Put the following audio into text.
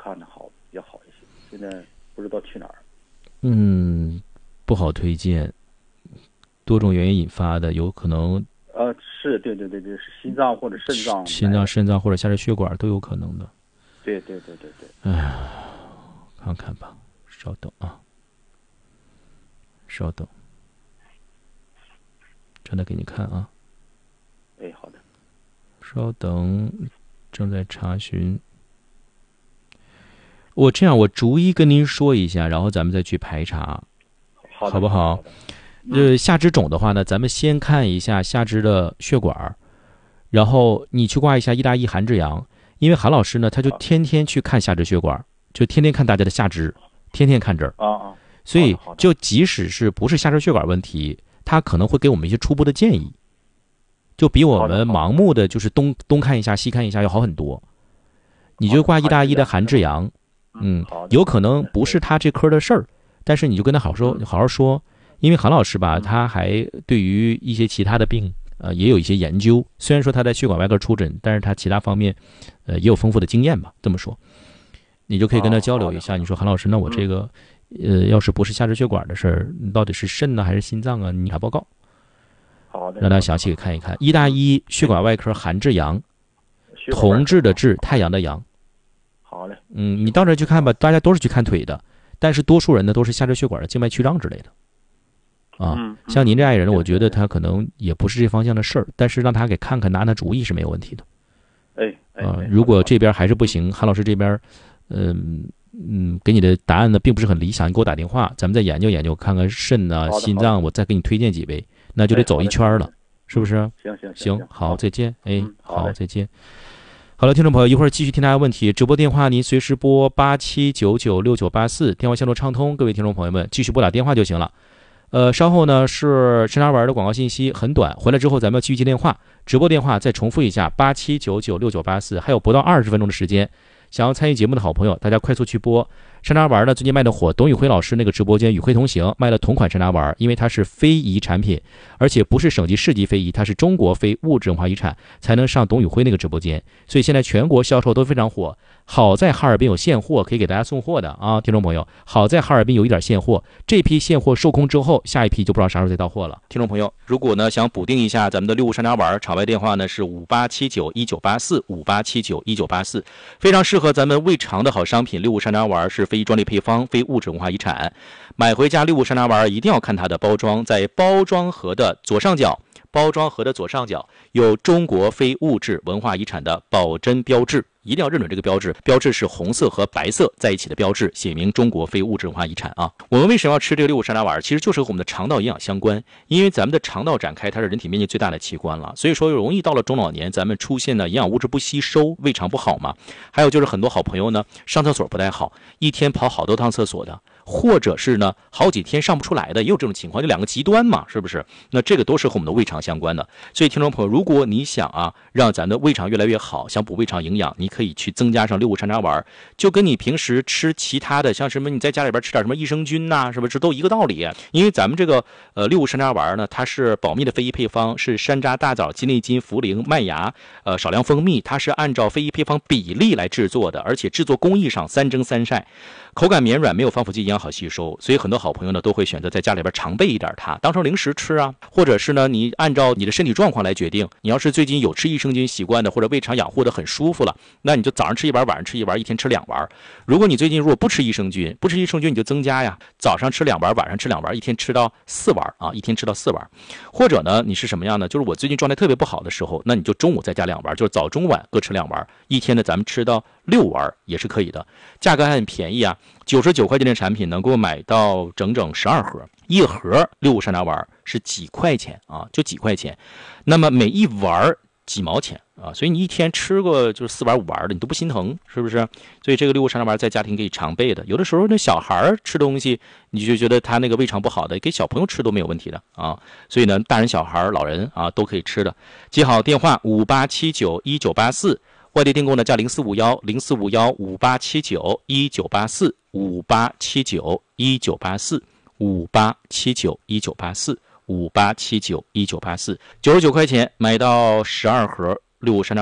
看着好比较好一些。现在不知道去哪儿。 不好推荐，多种原因引发的，有可能是对，是心脏或者肾脏、肾脏或者下肢血管都有可能的。 对。 看看吧，稍等啊，稍等，正在给你看啊。 好的。 稍等，正在查询。我逐一跟您说一下，然后咱们再去排查，好不好？下肢肿的话呢，咱们先看一下下肢的血管，然后你去挂一下一大一韩志阳，因为韩老师呢，他就天天去看下肢血管，就天天看大家的下肢，天天看这儿所以就即使是不是下肢血管问题，他可能会给我们一些初步的建议，就比我们盲目的就是东看一下西看一下要好很多。你就挂一大一的韩志阳，有可能不是他这科的事儿，但是你就跟他好好说，因为韩老师吧，他还对于一些其他的病也有一些研究，虽然说他在血管外科出诊，但是他其他方面也有丰富的经验吧，这么说你就可以跟他交流一下。你说韩老师，那我这个要是不是下肢血管的事儿，到底是肾呢还是心脏啊？你打报告， 好的， 让他详细看一看。一大一血管外科韩志阳，同志的志，太阳的阳。 好嘞。 你到这去看吧，大家都是去看腿的，但是多数人呢都是下肢血管的静脉曲张之类的。像您这爱人，我觉得他可能也不是这方向的事儿，但是让他给看看，拿主意是没有问题的。如果这边还是不行，韩老师这边，给你的答案呢并不是很理想，你给我打电话，咱们再研究研究，看看肾啊、心脏，我再给你推荐几位，那就得走一圈了，是不是？ 行， 好，再见。好，再见。好了，听众朋友，一会儿继续听大家问题，直播电话您随时拨87996984，电话线路畅通，各位听众朋友们继续拨打电话就行了。稍后呢是山楂丸的广告信息，很短，回来之后咱们要继续接电话，直播电话再重复一下87996984，还有不到20分钟的时间，想要参与节目的好朋友，大家快速去拨。山楂丸呢最近卖的火，董宇辉老师那个直播间宇辉同行卖了同款山楂丸，因为它是非遗产品，而且不是省级市级非遗，它是中国非物质文化遗产，才能上董宇辉那个直播间，所以现在全国销售都非常火。好在哈尔滨有现货，可以给大家送货的啊，听众朋友，好在哈尔滨有一点现货，这批现货售空之后，下一批就不知道啥时候再到货了。听众朋友，如果呢想补订一下咱们的六物山楂丸，场外电话呢是58791984，58791984，非常适合咱们胃肠的好商品。六物山楂丸是非遗专利配方，非物质文化遗产。买回家六物山楂丸一定要看它的包装，在包装盒的左上角，有中国非物质文化遗产的保真标志，一定要认准这个标志，标志是红色和白色在一起的标志，写明中国非物质文化遗产啊。我们为什么要吃这个六物山楂丸？其实就是和我们的肠道营养相关，因为咱们的肠道展开，它是人体面积最大的器官了，所以说容易到了中老年，咱们出现的营养物质不吸收，胃肠不好嘛。还有就是很多好朋友呢，上厕所不太好，一天跑好多趟厕所的，或者是呢好几天上不出来的，也有这种情况，就两个极端嘛，是不是？那这个都是和我们的胃肠相关的。所以听众朋友，如果你想让咱的胃肠越来越好，想补胃肠营养，你可以去增加上六物山楂丸，就跟你平时吃其他的，像什么你在家里边吃点什么益生菌呐，是不是都一个道理？因为咱们这个六物山楂丸呢，它是保密的非遗配方，是山楂、大枣、鸡内金、茯苓、麦芽，少量蜂蜜，它是按照非遗配方比例来制作的，而且制作工艺上3蒸3晒，口感绵软，没有防腐剂，营养好吸收，所以很多好朋友呢都会选择在家里边常备一点它，当成零食吃啊，或者是呢你按照你的身体状况来决定。你要是最近有吃益生菌习惯的，或者胃肠养护的很舒服了，那你就早上吃一丸，晚上吃一丸，一天吃2丸。如果你最近如果不吃益生菌你就增加呀，早上吃2丸，晚上吃2丸，一天吃到4丸啊，一天吃到4丸。或者呢你是什么样呢？就是我最近状态特别不好的时候，那你就中午再加2丸，就是早中晚各吃2丸，一天呢咱们吃到6丸也是可以的。价格还很便宜啊，99块钱的产品能够买到整整12盒，一盒六物山楂丸是几块钱啊，就几块钱，那么每一丸几毛钱啊，所以你一天吃过就是4丸5丸的，你都不心疼，是不是？所以这个六物山楂丸在家庭可以常备的。有的时候那小孩吃东西，你就觉得他那个胃肠不好的，给小朋友吃都没有问题的啊。所以呢，大人、小孩、老人啊都可以吃的。记好电话58791984。外地订购呢加0451-5879-1984，5879-1984，5879-1984，5879-1984，99块钱买到12盒六物山楂。